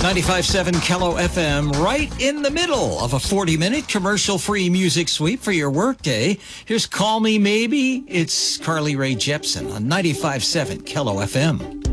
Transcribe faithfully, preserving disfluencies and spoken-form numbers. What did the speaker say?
ninety-five point seven Kello F M, right in the middle of a forty-minute commercial-free music sweep for your workday. Here's Call Me Maybe. It's Carly Rae Jepsen on ninety-five point seven Kello F M.